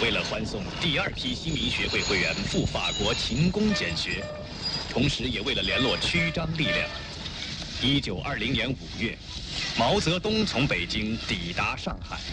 为了欢送第2批新民学会会员赴法国勤工俭学，同时也为了联络曲张力量，1920年5月，毛泽东从北京抵达上海。